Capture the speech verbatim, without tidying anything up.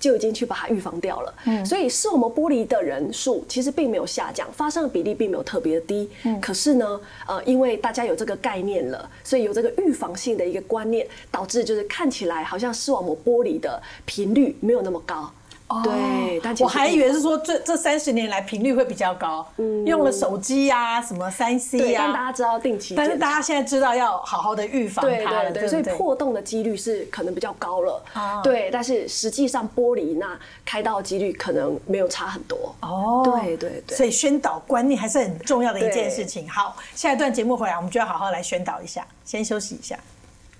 就已经去把它预防掉了。嗯，所以视网膜剥离的人数其实并没有下降，发生的比例并没有特别的低。嗯，可是呢，呃，因为大家有这个概念了，所以有这个预防性的一个观念，导致就是看起来好像视网膜剥离的频率没有那么高。对，但我还以为是说这这三十年来频率会比较高，嗯，用了手机啊，什么三 C 啊， 但大家知道定期检查， 但是大家现在知道要好好的预防它了， 对对对，所以破洞的几率是可能比较高了， 哦、 对，但是实际上剥离那开刀的几率可能没有差很多。 哦， 对对对， 所以宣导观念还是很重要的一件事情。好，下一段节目回来，我们就要好好来宣导一下，先休息一下。